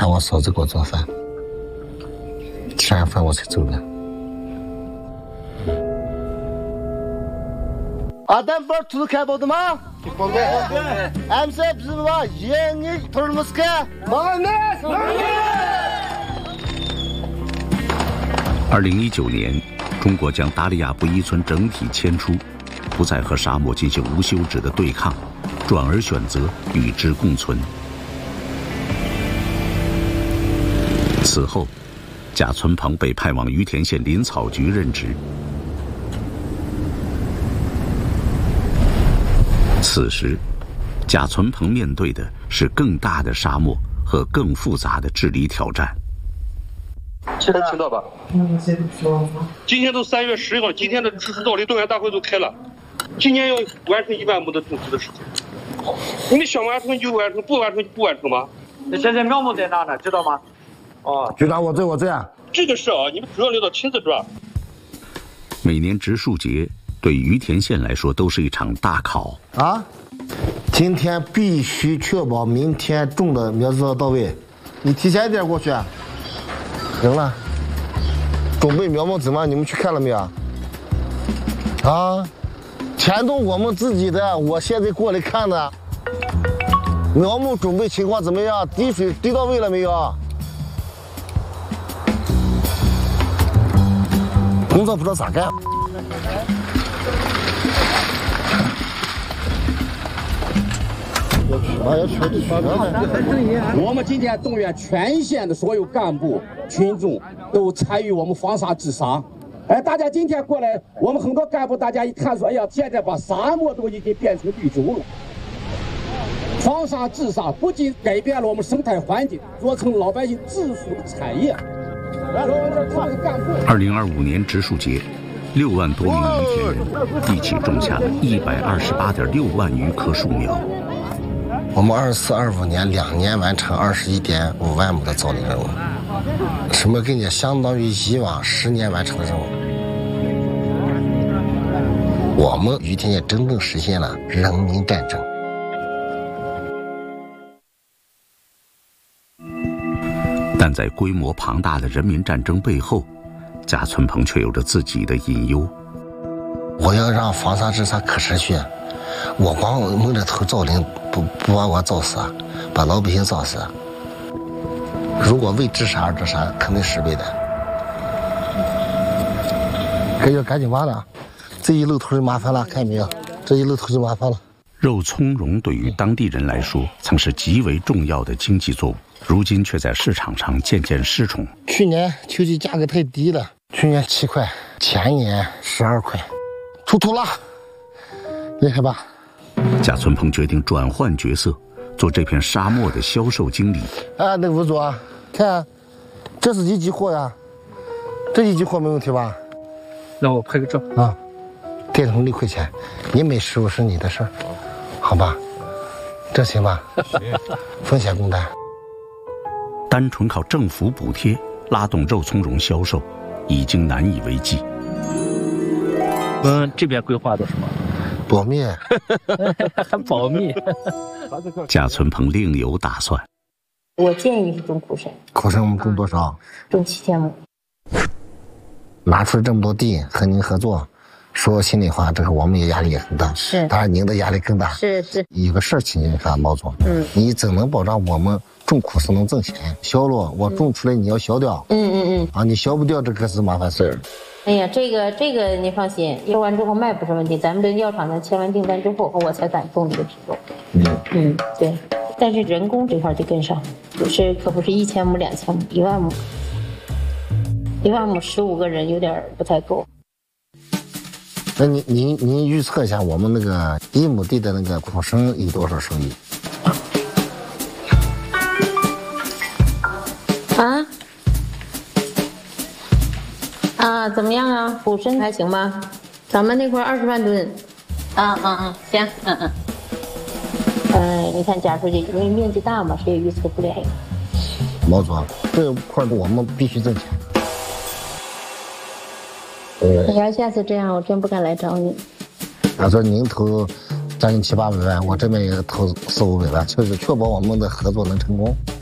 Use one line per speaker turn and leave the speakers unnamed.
看我嫂子给我做饭，吃完饭我才走的。
Adam bir tuzu kay bo'ldimi? Bo'ldi. Amsa bizim va yangi turmushga mayonez.
2019年，中国将达利亚布依村整体迁出，不再和沙漠进行无休止的对抗，转而选择与之共存。此后，贾存鹏被派往于田县林草局任职。此时，贾存鹏面对的是更大的沙漠和更复杂的治理挑战。
能听到吧？今天都3月11号，今天的支持道理动员大会都开了，今年要完成1万亩的种植的事情。你们想完成就完成，不完成就不完成吗？
那现在苗木在哪呢？知道吗？
哦，局长，我这样。
这个事啊，你们主要领导亲自抓。
每年植树节对于田县来说都是一场大考
啊！今天必须确保明天种的苗子到位。你提前一点过去。行了，准备苗木怎么？你们去看了没有？啊，钱都我们自己的，我现在过来看的。苗木准备情况怎么样？滴水滴到位了没有？工作不知道咋干。
我们今天动员全县的所有干部群众都参与我们防沙治沙。大家今天过来，我们很多干部大家一看说，哎呀，现在把沙漠都已经变成绿洲了。防沙治沙不仅改变了我们生态环境，做成老百姓致富的产业。
2025年植树节，6万多名于田人一起种下了128.6万余棵树苗。
我们24、25年2年完成21.5万亩的造林任务，什么概念？相当于以往10年完成的任务。我们于田县真正实现了人民战争。
但在规模庞大的人民战争背后，贾存鹏却有着自己的隐忧。
我要让防沙治沙可持续，我光蒙着头造林不把我造死，把老百姓造死。如果为治沙而治沙，肯定失败的。这要赶紧挖了，这一露头就麻烦了，看见没有？这一露头就麻烦了。
肉苁蓉对于当地人来说，曾是极为重要的经济作物。如今却在市场上渐渐失宠。
去年秋季价格太低了，去年7块，前年12块，出土了，厉害吧？
贾存鹏决定转换角色，做这片沙漠的销售经理。
那个吴总，看，这是一级货呀，这一级货没问题吧？
让我拍个照
啊，电成6块钱，你买15是你的事儿，好吧？这行吧？风险共担。
单纯靠政府补贴拉动肉苁蓉销售，已经难以为继。
这边规划的什么？
保密。
还保密。
贾存鹏另有打算。
我建议是种苦参。
苦参我们种多少？
种7000亩。
拿出这么多地和您合作，说心里话，这个我们也压力也很大。
是。
当然您的压力更大。
是。
有个事情你看，毛总，你怎能保障我们种苦参能挣钱？销路我种出来你要销掉。啊，你销不掉这可是麻烦事儿。
哎呀，这个你放心，销完之后卖不是问题，咱们这药厂呢签完订单之后，我才敢种这个品种。对。但是人工这块得跟上，可不是1000亩、2000亩、1万亩，1万亩15个人有点不太够。
那您预测一下，我们那个1亩地的那个苦参有多少收益？
怎么样啊？苦参还行吧？咱们那块20万吨。行。你看贾书记，因为面积大嘛，谁也预测不了。
毛总，这块我们必须挣钱。
你要下次这样，我真不敢来找你。
他说您投将近700-800万，我这边也投400-500万，就是确保我们的合作能成功。